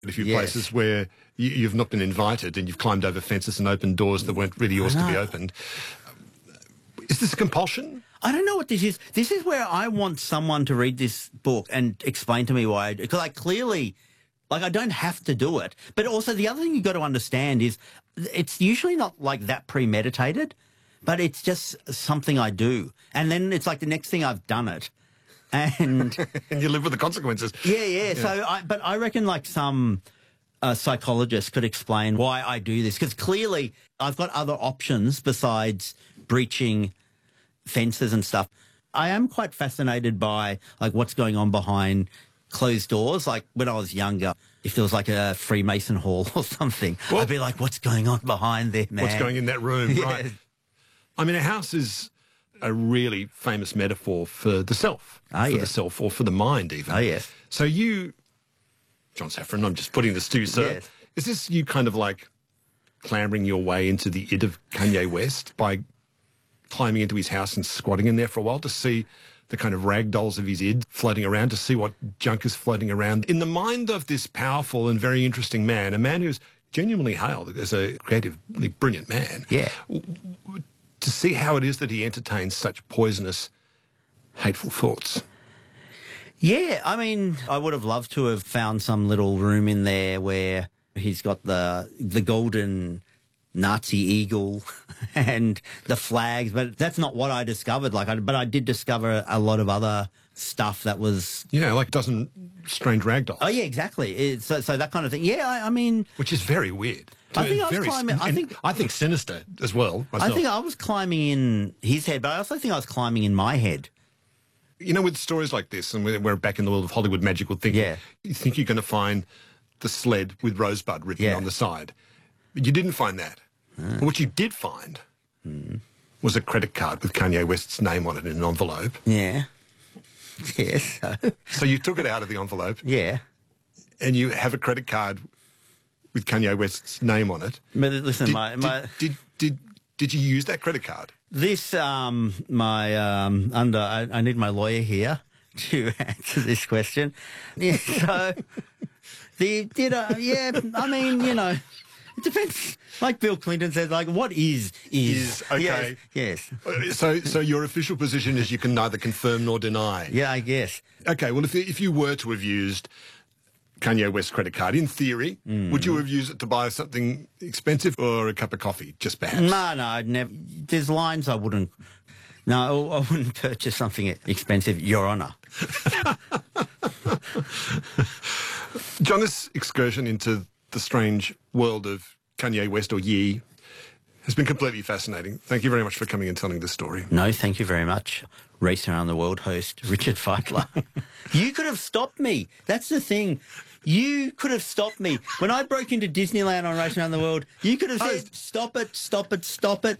a few places where you've not been invited and you've climbed over fences and opened doors that weren't really yours to be opened. Is this a compulsion? I don't know what this is. This is where I want someone to read this book and explain to me why I do. Because I clearly, I don't have to do it. But also the other thing you've got to understand is it's usually not like that premeditated, but it's just something I do. And then it's like the next thing I've done it. And and you live with the consequences. Yeah. So, but I reckon like some psychologist could explain why I do this. Because clearly I've got other options besides breaching fences and stuff. I am quite fascinated by like what's going on behind closed doors. Like when I was younger, if there was like a Freemason hall or something, I'd be like, what's going on behind there, man? What's going in that room, right? I mean, a house is a really famous metaphor for the self, the self or for the mind even. Oh, yes. So you, John Safran, I'm just putting this to you, sir. Yes. Is this you kind of like clambering your way into the id of Kanye West by climbing into his house and squatting in there for a while to see the kind of rag dolls of his id floating around, to see what junk is floating around in the mind of this powerful and very interesting man, a man who's genuinely hailed as a creatively brilliant man. Yeah. To see how it is that he entertains such poisonous, hateful thoughts. Yeah, I mean, I would have loved to have found some little room in there where he's got the golden Nazi eagle and the flags, but that's not what I discovered. But I did discover a lot of other stuff that was... Yeah, like dozen strange rag dolls. Oh, yeah, exactly. So that kind of thing. Yeah, I mean... Which is very weird. I think I was climbing... I think sinister as well, myself. I think I was climbing in his head, but I also think I was climbing in my head. You know, with stories like this, and we're back in the world of Hollywood magical thinking, you think you're going to find the sled with Rosebud written on the side. But you didn't find that. But what you did find was a credit card with Kanye West's name on it in an envelope. Yeah. Yes. So you took it out of the envelope. Yeah. And you have a credit card with Kanye West's name on it. But listen, did you use that credit card? This, I need my lawyer here to answer this question. Yeah, so, I mean, you know, it depends. Like Bill Clinton says, like, what is. Okay. Yes. So your official position is you can neither confirm nor deny. Yeah, I guess. Okay, well, if you were to have used Kanye West's credit card, in theory, would you have used it to buy something expensive or a cup of coffee, just perhaps? No, I'd never. There's lines I wouldn't. No, I wouldn't purchase something expensive, Your Honour. John, this excursion into the strange world of Kanye West, or Ye, has been completely fascinating. Thank you very much for coming and telling this story. No, thank you very much. Race Around the World host, Richard Feitler. You could have stopped me. That's the thing. You could have stopped me. When I broke into Disneyland on Race Around the World, you could have said, stop it, stop it, stop it.